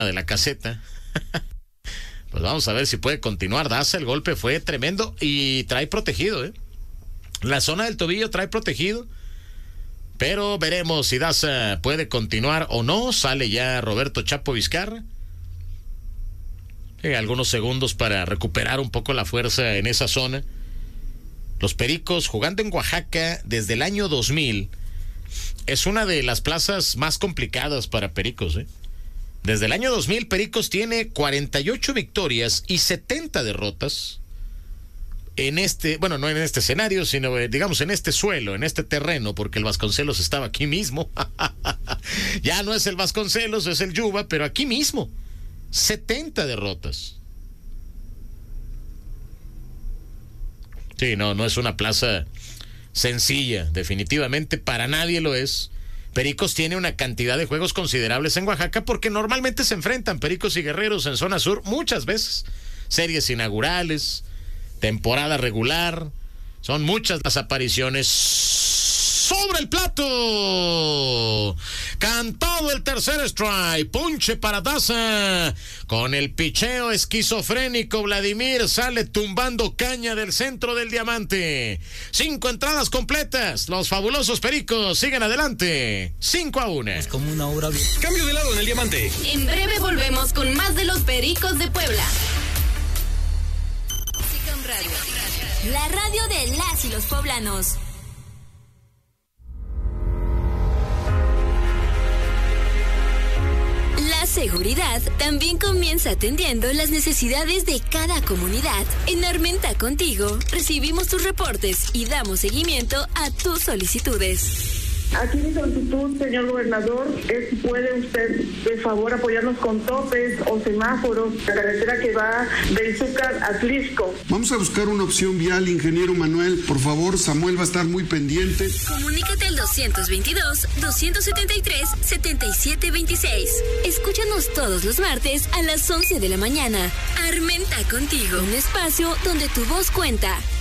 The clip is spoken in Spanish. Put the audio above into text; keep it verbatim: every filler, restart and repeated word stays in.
de la caseta. Pues vamos a ver si puede continuar Daza. El golpe fue tremendo y trae protegido, ¿eh? La zona del tobillo trae protegido. Pero veremos si Daza puede continuar o no. Sale ya Roberto Chapo Vizcarra. Eh, algunos segundos para recuperar un poco la fuerza en esa zona. Los Pericos jugando en Oaxaca desde el año dos mil. Es una de las plazas más complicadas para Pericos, ¿eh? Desde el año dos mil, Pericos tiene cuarenta y ocho victorias y setenta derrotas en este, bueno, no en este escenario, sino eh, digamos en este suelo, en este terreno, porque el Vasconcelos estaba aquí mismo. Ya no es el Vasconcelos, es el Yuba, pero aquí mismo. setenta derrotas. Sí, no, no es una plaza sencilla, definitivamente para nadie lo es. Pericos tiene una cantidad de juegos considerables en Oaxaca porque normalmente se enfrentan Pericos y Guerreros en zona sur muchas veces. Series inaugurales, temporada regular, son muchas las apariciones. Sobre el plato, cantado el tercer strike, punche para Daza, con el picheo esquizofrénico. Vladimir sale tumbando caña del centro del diamante. Cinco entradas completas, los fabulosos Pericos siguen adelante, cinco a uno. Es como una obra bien. Cambio de lado en el diamante. En breve volvemos con más de los Pericos de Puebla. Sicom Radio, la radio de las y los poblanos. La seguridad también comienza atendiendo las necesidades de cada comunidad. En Armenta Contigo recibimos tus reportes y damos seguimiento a tus solicitudes. Aquí mi solicitud, señor gobernador, es si puede usted, de favor, apoyarnos con topes o semáforos, la carretera que va de Izúcar a Tlisco. Vamos a buscar una opción vial, ingeniero Manuel. Por favor, Samuel va a estar muy pendiente. Comunícate al dos veintidós, doscientos setenta y tres, setenta y siete veintiséis. Escúchanos todos los martes a las once de la mañana. Armenta Contigo, un espacio donde tu voz cuenta.